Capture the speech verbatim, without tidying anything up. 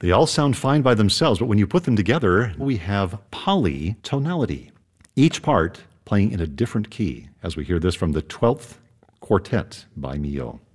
They all sound fine by themselves, but when you put them together, we have polytonality, each part playing in a different key, as we hear this from the twelfth Quartet by Milhaud.